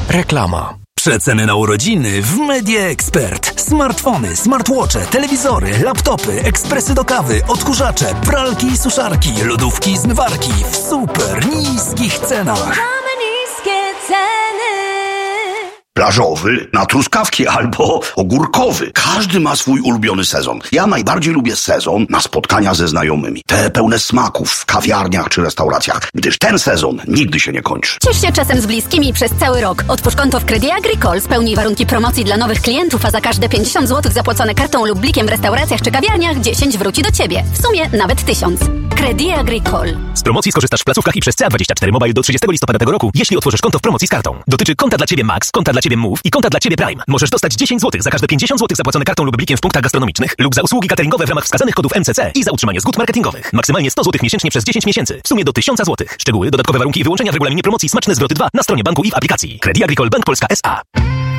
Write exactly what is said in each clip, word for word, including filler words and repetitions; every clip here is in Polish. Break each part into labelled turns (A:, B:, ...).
A: Reklama.
B: Przeceny na urodziny w Media Expert. Smartfony, smartwatche, telewizory, laptopy, ekspresy do kawy, odkurzacze, pralki i suszarki, lodówki i zmywarki w super niskich cenach.
C: Mamy niskie ceny.
D: Plażowy na truskawki albo ogórkowy. Każdy ma swój ulubiony sezon. Ja najbardziej lubię sezon na spotkania ze znajomymi. Te pełne smaków w kawiarniach czy restauracjach, gdyż ten sezon nigdy się nie kończy.
E: Ciesz się czasem z bliskimi przez cały rok. Otwórz konto w Credit Agricole, spełnij warunki promocji dla nowych klientów, a za każde pięćdziesiąt złotych zapłacone kartą lub blikiem w restauracjach czy kawiarniach dziesięć wróci do Ciebie. W sumie nawet tysiąc. Credit Agricole.
F: Z promocji skorzystasz w placówkach i przez C A dwadzieścia cztery Mobile do trzydziestego listopada tego roku, jeśli otworzysz konto w promocji z kartą. Dotyczy konta dla Ciebie Max, konta dla Ciebie Move i konta dla Ciebie Prime. Możesz dostać dziesięć złotych za każde pięćdziesiąt złotych zapłacone kartą lub blikiem w punktach gastronomicznych lub za usługi cateringowe w ramach wskazanych kodów M C C i za utrzymanie zgód marketingowych. Maksymalnie sto złotych miesięcznie przez dziesięć miesięcy. W sumie do tysiąc złotych. Szczegóły, dodatkowe warunki i wyłączenia w regulaminie promocji Smaczne Zwroty dwa na stronie banku i w aplikacji. Credit Agricole Bank Polska S A.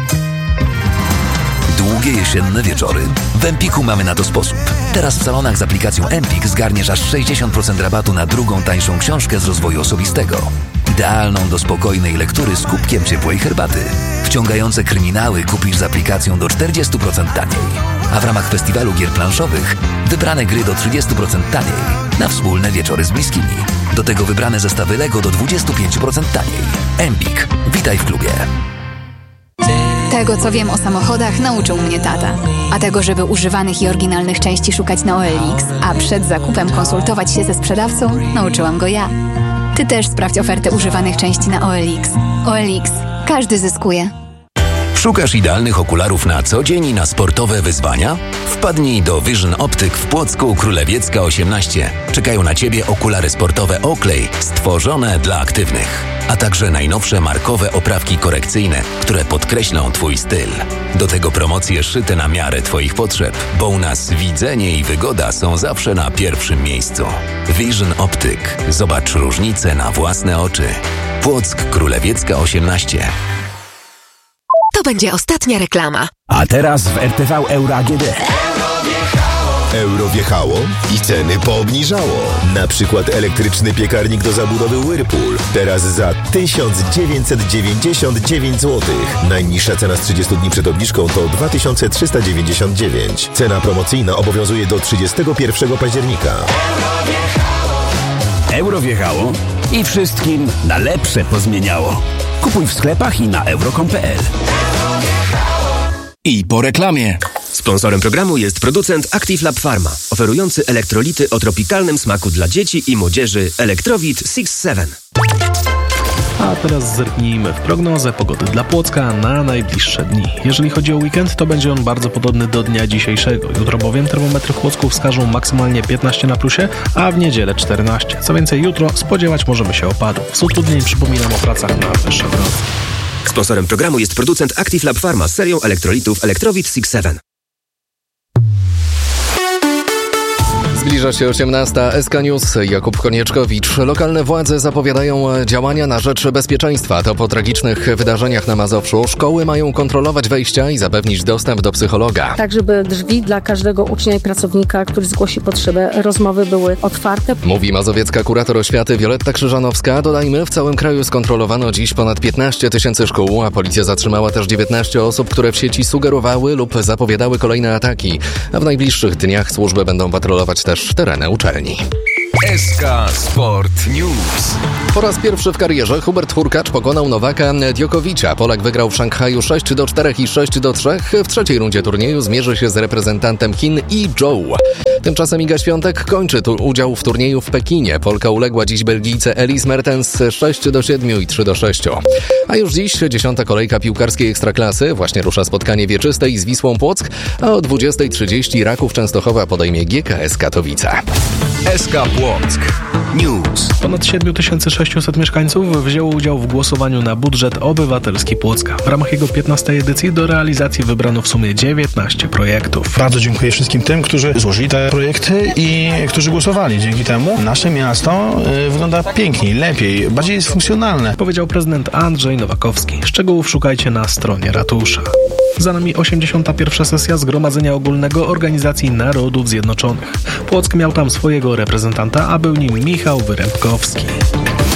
A: Długie jesienne wieczory. W Empiku mamy na to sposób. Teraz w salonach z aplikacją Empik zgarniesz aż sześćdziesiąt procent rabatu na drugą tańszą książkę z rozwoju osobistego. Idealną do spokojnej lektury z kubkiem ciepłej herbaty. Wciągające kryminały kupisz z aplikacją do czterdzieści procent taniej. A w ramach festiwalu gier planszowych wybrane gry do trzydzieści procent taniej. Na wspólne wieczory z bliskimi. Do tego wybrane zestawy Lego do dwadzieścia pięć procent taniej. Empik. Witaj w klubie.
G: Tego, co wiem o samochodach, nauczył mnie tata. A tego, żeby używanych i oryginalnych części szukać na O L X, a przed zakupem konsultować się ze sprzedawcą, nauczyłam go ja. Ty też sprawdź ofertę używanych części na O L X. O L X. Każdy zyskuje.
A: Szukasz idealnych okularów na co dzień i na sportowe wyzwania? Wpadnij do Vision Optyk w Płocku Królewiecka osiemnaście. Czekają na Ciebie okulary sportowe Oakley, stworzone dla aktywnych. A także najnowsze markowe oprawki korekcyjne, które podkreślą Twój styl. Do tego promocje szyte na miarę Twoich potrzeb, bo u nas widzenie i wygoda są zawsze na pierwszym miejscu. Vision Optyk. Zobacz różnicę na własne oczy. Płock Królewiecka osiemnaście.
H: To będzie ostatnia reklama.
I: A teraz w R T V Euro A G D.
J: Euro wjechało i ceny poobniżało. Na przykład elektryczny piekarnik do zabudowy Whirlpool. Teraz za tysiąc dziewięćset dziewięćdziesiąt dziewięć złotych. Najniższa cena z trzydziestu dni przed obniżką to dwa tysiące trzysta dziewięćdziesiąt dziewięć. Cena promocyjna obowiązuje do trzydziestego pierwszego października.
I: Euro wjechało i wszystkim na lepsze pozmieniało. Kupuj w sklepach i na euro kropka com kropka p l.
A: I po reklamie.
F: Sponsorem programu jest producent Active Lab Pharma, oferujący elektrolity o tropikalnym smaku dla dzieci i młodzieży Electrowit sześć siedem.
K: A teraz zerknijmy w prognozę pogody dla Płocka na najbliższe dni. Jeżeli chodzi o weekend, to będzie on bardzo podobny do dnia dzisiejszego. Jutro bowiem termometry w Płocku wskażą maksymalnie piętnaście na plusie, a w niedzielę czternaście. Co więcej, jutro spodziewać możemy się opadów. W Sutrudnień przypominam o pracach na Wyszehradzkiej.
F: Sponsorem programu jest producent Active Lab Pharma z serią elektrolitów Electrowit sześć siedem.
L: Zbliża się osiemnasta. S K News. Jakub Konieczkowicz. Lokalne władze zapowiadają działania na rzecz bezpieczeństwa. To po tragicznych wydarzeniach na Mazowszu. Szkoły mają kontrolować wejścia i zapewnić dostęp do psychologa.
M: Tak, żeby drzwi dla każdego ucznia i pracownika, który zgłosi potrzebę rozmowy, były otwarte.
L: Mówi mazowiecka kurator oświaty Wioletta Krzyżanowska. Dodajmy, w całym kraju skontrolowano dziś ponad piętnaście tysięcy szkół, a policja zatrzymała też dziewiętnaście osób, które w sieci sugerowały lub zapowiadały kolejne ataki. A w najbliższych dniach służby będą patrolować też tereny uczelni.
A: S K Sport News.
L: Po raz pierwszy w karierze Hubert Hurkacz pokonał Nowaka Djokovicza. Polak wygrał w Szanghaju sześć do czterech i sześć do trzech. W trzeciej rundzie turnieju zmierzy się z reprezentantem Chin Yi Zhou. Tymczasem Iga Świątek kończy tu udział w turnieju w Pekinie. Polka uległa dziś Belgijce Elise Mertens sześć do siedmiu i trzy do sześciu. A już dziś dziesiąta kolejka piłkarskiej Ekstraklasy. Właśnie rusza spotkanie wieczystej z Wisłą Płock, a o dwudziestej trzydzieści Raków Częstochowa podejmie G K S Katowice.
A: S K Płock News.
K: Ponad siedem tysięcy sześćset mieszkańców wzięło udział w głosowaniu na budżet obywatelski Płocka. W ramach jego piętnastej edycji do realizacji wybrano w sumie dziewiętnaście projektów.
N: Bardzo dziękuję wszystkim tym, którzy złożyli te projekty i którzy głosowali. Dzięki temu nasze miasto y, wygląda piękniej, lepiej, bardziej jest funkcjonalne.
K: Powiedział prezydent Andrzej Nowakowski. Szczegółów szukajcie na stronie ratusza. Za nami osiemdziesiąta pierwsza sesja Zgromadzenia Ogólnego Organizacji Narodów Zjednoczonych. Płock miał tam swojego reprezentanta, a był nim Michał Wyrębkowski.